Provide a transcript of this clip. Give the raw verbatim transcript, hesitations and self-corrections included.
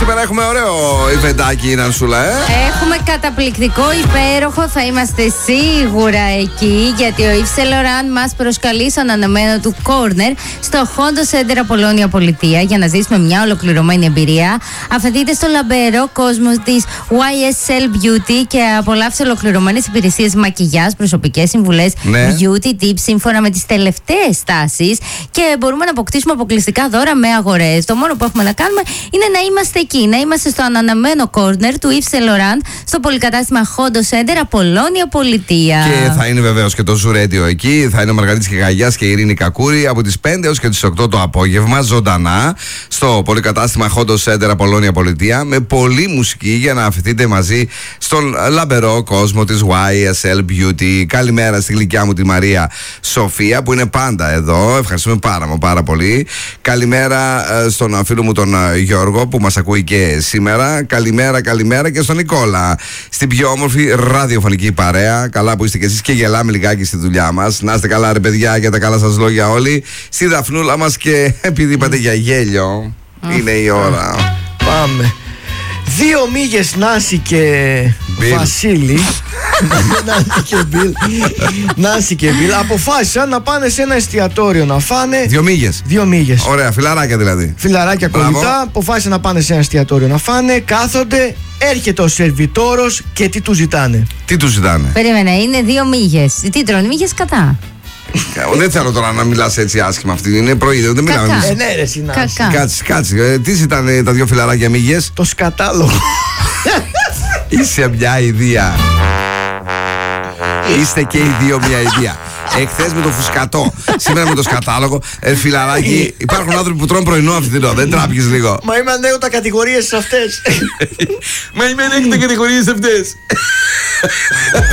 Σήμερα έχουμε ωραίο ιβεντάκι, Νανσούλα, ε. Έχουμε καταπληκτικό, υπέροχο. Θα είμαστε σίγουρα εκεί, γιατί ο Yves Saint Laurent μας προσκαλεί στον αναμένο του Corner στο Hondo Center Απολώνια Πολιτεία για να ζήσουμε μια ολοκληρωμένη εμπειρία. Αφαιθείτε στο λαμπερό κόσμο της γουάι ες ελ Beauty και απολαύστε ολοκληρωμένες υπηρεσίες μακιγιάζ, προσωπικές συμβουλές, ναι. beauty tips σύμφωνα με τις τελευταίες τάσεις και μπορούμε να αποκτήσουμε αποκλειστικά δώρα με αγορές. Το μόνο που έχουμε να κάνουμε είναι να είμαστε εκεί, να είμαστε στο ανανεωμένο corner του Yves Saint Laurent στο πολυκατάστημα Hondo Center Απολώνια Πολιτεία. Και θα είναι βεβαίως και το Zoo Radio εκεί. Θα είναι ο Μαργαρίτης Κεγαγιάς και η Ειρήνη Κακούρη από τις πέντε έως και τις οκτώ το απόγευμα, ζωντανά, στο πολυκατάστημα Hondo Center Απολώνια Πολιτεία, με πολλή μουσική για να αφηθείτε μαζί στον λαμπερό κόσμο της γουάι ες ελ Beauty. Καλημέρα στη γλυκιά μου τη Μαρία Σοφία που είναι πάντα εδώ. Ευχαριστούμε πάρα μα πάρα πολύ. Καλημέρα στον φίλο μου τον Γιώργο που μας ακούει και σήμερα. Καλημέρα, καλημέρα και στον Νικόλα. Στην πιο όμορφη ραδιοφωνική παρέα. Καλά που είστε κι εσείς και γελάμε λιγάκι στη δουλειά μας. Να είστε καλά, ρε παιδιά, για τα καλά σας λόγια όλοι. Στη Δαφνούλα μας και επειδή είπατε για γέλιο, είναι η ώρα. Πάμε. Δύο μύγες, Νάση και Bill. Βασίλη. Νάση και Μπιλ. Νάση και Μπιλ αποφάσισαν να πάνε σε ένα εστιατόριο να φάνε. Δύο μύγες. Δύο μύγες. Ωραία, φιλαράκια δηλαδή. Φιλαράκια κολλητά. Αποφάσισαν να πάνε σε ένα εστιατόριο να φάνε. Κάθονται. Έρχεται ο σερβιτόρος και τι του ζητάνε. Τι του ζητάνε. Περίμενε, είναι δύο μύγες. Τι τρώνε, μύγες κατά. Δεν θέλω τώρα να μιλάς έτσι άσχημα αυτή. Είναι πρωί, δεν μιλάμε Κακά. εμείς. Ε, ναι, ρε, Συνάση. Κακά. Κάτσε, κάτσε. Ε, τι ζητάνε τα δύο φιλαράκια μύγες. Το σκατάλογο. Είσαι μια ιδέα. Είστε και οι δύο μια ιδέα. Εχθές με το φουσκατό, σήμερα με το σκατάλογο. Ε, φιλαράκι, υπάρχουν άνθρωποι που τρώνε πρωινό αυθινό. Δεν τράπηκες λίγο. Μα είμαι ανέκδοτα κατηγορίες αυτές. Μα είμαι ανέκδοτα κατηγορίες αυτές.